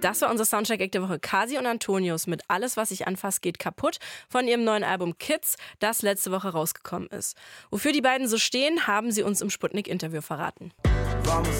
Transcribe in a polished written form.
Das war unser Soundcheck-Eck der Woche. Kasi und Antonius mit Alles, was ich anfasse, geht kaputt von ihrem neuen Album Kids, das letzte Woche rausgekommen ist. Wofür die beiden so stehen, haben sie uns im Sputnik-Interview verraten. Warmes